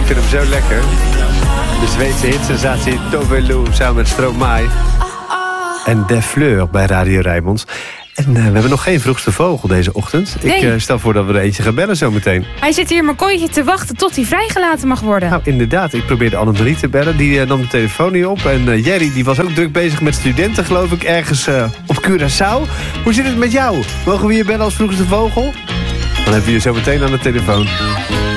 Ik vind hem zo lekker. De Zweedse hitsensatie Tove Lo samen met Stromae. En De Fleur bij Radio Rijnmond. En we hebben nog geen vroegste vogel deze ochtend. Nee. Ik stel voor dat we er eentje gaan bellen zometeen. Hij zit hier maar kooitje te wachten tot hij vrijgelaten mag worden. Nou, inderdaad. Ik probeerde Annemarie te bellen. Die nam de telefoon niet op. En Jerry die was ook druk bezig met studenten, geloof ik, ergens op Curaçao. Hoe zit het met jou? Mogen we je bellen als vroegste vogel? Dan hebben we je zo meteen aan de telefoon.